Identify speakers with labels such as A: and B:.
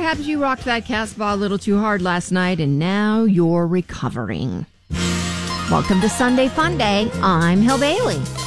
A: perhaps you rocked that Casbah a little too hard last night and now you're recovering. Welcome to Sunday Fun Day. I'm Hill Bailey.